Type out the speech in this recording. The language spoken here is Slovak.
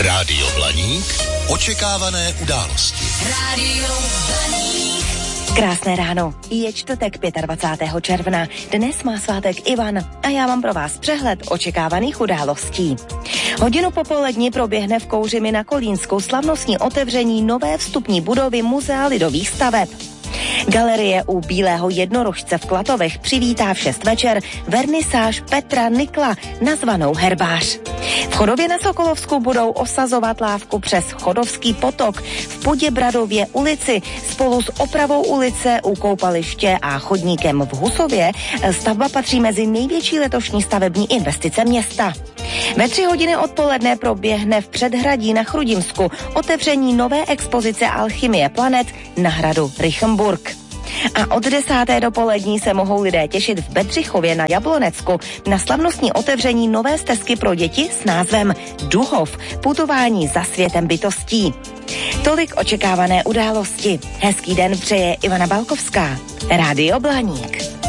Rádio Blaník, očekávané události. Rádio Blaník. Krásné ráno, je čtvrtek 25. června, dnes má svátek Ivan a já mám pro vás přehled očekávaných událostí. Hodinu popolední proběhne v Kouřimi na Kolínsku slavnostní otevření nové vstupní budovy Muzea lidových staveb. Galerie u Bílého jednorožce v Klatovech přivítá v 6 večer vernisáž Petra Nikla nazvanou Herbář. V Chodově na Sokolovsku budou osazovat lávku přes Chodovský potok v Poděbradově ulici spolu s opravou ulice u koupaliště a chodníkem v Husově. Stavba patří mezi největší letošní stavební investice města. Ve 3 hodiny odpoledne proběhne v Předhradí na Chrudimsku otevření nové expozice Alchymie planet na hradu Rychenburg. A od 10. dopolední se mohou lidé těšit v Bedřichově na Jablonecku na slavnostní otevření nové stezky pro děti s názvem Duhov, putování za světem bytostí. Tolik očekávané události. Hezký den přeje Ivana Balkovská. Rádio Blaník.